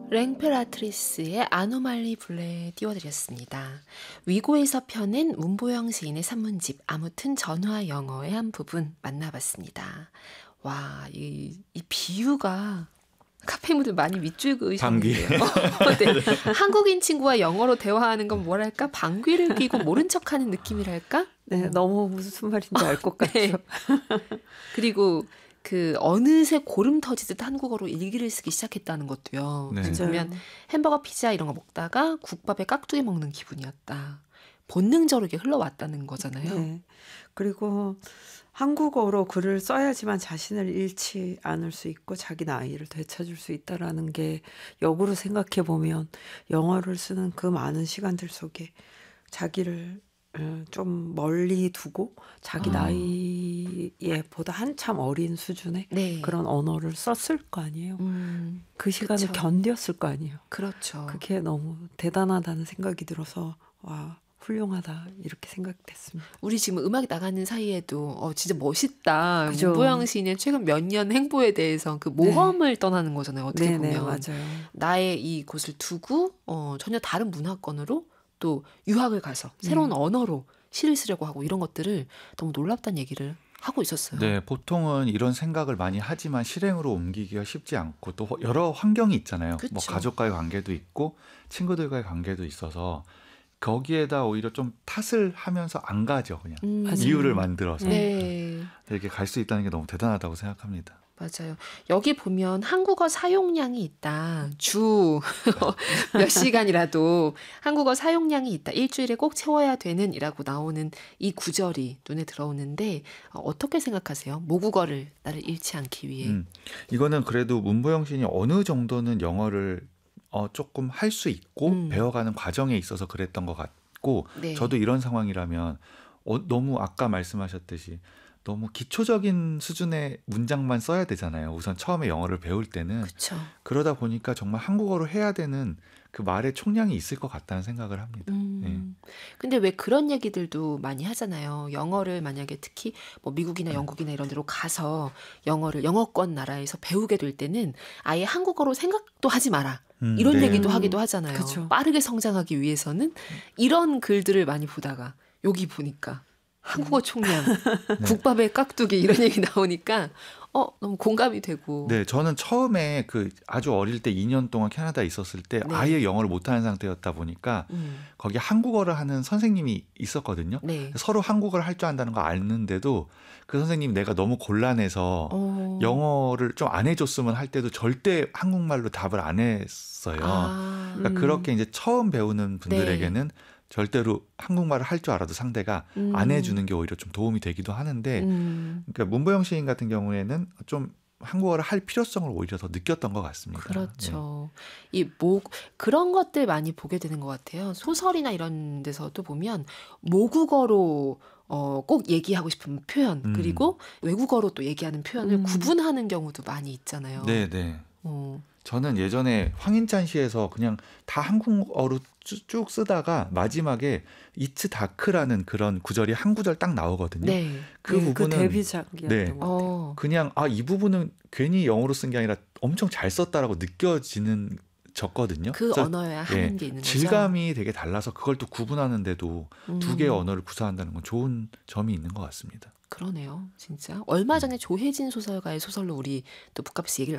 랭페라트리스의 아노말리 블레 띄워드렸습니다. 위고에서 펴낸 문보영 시인의 산문집 아무튼 전화 영어의 한 부분 만나봤습니다. 와, 이 비유가 카페인분들 많이 밑줄 그으셨는데요. 네. 한국인 친구와 영어로 대화하는 건 뭐랄까? 방귀를 뀌고 모른 척하는 느낌이랄까? 네, 너무 무슨 말인지 알 것 같죠. 네. 그리고 어느새 고름 터지듯 한국어로 일기를 쓰기 시작했다는 것도요. 네. 보면 햄버거, 피자 이런 거 먹다가 국밥에 깍두기 먹는 기분이었다. 본능적으로 이렇게 흘러왔다는 거잖아요. 네. 그리고 한국어로 글을 써야지만 자신을 잃지 않을 수 있고 자기 나이를 되찾을 수 있다라는 게 역으로 생각해 보면 영어를 쓰는 그 많은 시간들 속에 자기를 좀 멀리 두고 자기 나이에 보다 한참 어린 수준의 네. 그런 언어를 썼을 거 아니에요. 그 시간을 그쵸. 견뎠을 거 아니에요. 그렇죠. 그게 너무 대단하다는 생각이 들어서 와 훌륭하다 이렇게 생각됐습니다. 우리 지금 음악이 나가는 사이에도 진짜 멋있다. 그죠. 문보영 시인의 최근 몇 년 행보에 대해서 그 모험을 떠나는 거잖아요. 어떻게 네네 보면. 맞아요. 나의 이 곳을 두고 전혀 다른 문화권으로 또 유학을 가서 새로운 언어로 시를 쓰려고 하고 이런 것들을 너무 놀랍다는 얘기를 하고 있었어요. 네, 보통은 이런 생각을 많이 하지만 실행으로 옮기기가 쉽지 않고 또 여러 환경이 있잖아요. 그쵸. 뭐 가족과의 관계도 있고 친구들과의 관계도 있어서 거기에다 오히려 좀 탓을 하면서 안 가죠. 그냥 이유를 만들어서 네. 이렇게 갈 수 있다는 게 너무 대단하다고 생각합니다. 맞아요. 여기 보면 한국어 사용량이 있다. 주 몇 시간이라도 한국어 사용량이 있다. 일주일에 꼭 채워야 되는 이라고 나오는 이 구절이 눈에 들어오는데 어떻게 생각하세요? 모국어를 나를 잃지 않기 위해. 이거는 그래도 문보영 시인이 어느 정도는 영어를 조금 할 수 있고 배워가는 과정에 있어서 그랬던 것 같고 네. 저도 이런 상황이라면 너무 아까 말씀하셨듯이 너무 기초적인 수준의 문장만 써야 되잖아요. 우선 처음에 영어를 배울 때는. 그렇죠. 그러다 보니까 정말 한국어로 해야 되는 그 말의 총량이 있을 것 같다는 생각을 합니다. 네. 근데 왜 그런 얘기들도 많이 하잖아요. 영어를 만약에 특히 뭐 미국이나 영국이나 이런 데로 가서 영어권 나라에서 배우게 될 때는 아예 한국어로 생각도 하지 마라. 이런 네. 얘기도 하기도 하잖아요. 그쵸. 빠르게 성장하기 위해서는 이런 글들을 많이 보다가 여기 보니까 한국어 총량, 국밥에 깍두기 이런 얘기 나오니까 너무 공감이 되고. 네, 저는 처음에 아주 어릴 때 2년 동안 캐나다에 있었을 때 네. 아예 영어를 못하는 상태였다 보니까 거기 한국어를 하는 선생님이 있었거든요. 네. 서로 한국어를 할 줄 안다는 거 아는데도 그 선생님 내가 너무 곤란해서 영어를 좀 안 해줬으면 할 때도 절대 한국말로 답을 안 했어요. 그러니까 그렇게 이제 처음 배우는 분들에게는 절대로 한국말을 할 줄 알아도 상대가 안 해주는 게 오히려 좀 도움이 되기도 하는데 그러니까 문보영 시인 같은 경우에는 좀 한국어를 할 필요성을 오히려 더 느꼈던 것 같습니다. 그렇죠. 그런 것들 많이 보게 되는 것 같아요. 소설이나 이런 데서도 보면 모국어로 꼭 얘기하고 싶은 표현 그리고 외국어로 또 얘기하는 표현을 구분하는 경우도 많이 있잖아요. 네, 네. 저는 예전에 황인찬 시에서 그냥 다 한국어로 쭉 쓰다가 마지막에 It's Dark라는 그런 구절이 한 구절 딱 나오거든요. 네. 그 부분은 그 데뷔작이었던 것 같아요. 그냥 이 부분은 괜히 영어로 쓴 게 아니라 엄청 잘 썼다라고 느껴지는 졌거든요. 그 언어여야 하는 게 있는 거죠. 질감이 되게 달라서 그걸 또 구분하는데도 두 개의 언어를 구사한다는 건 좋은 점이 있는 것 같습니다. 그러네요. 진짜. 얼마 전에 조혜진 소설가의 소설로 우리 또 북카페스 얘기를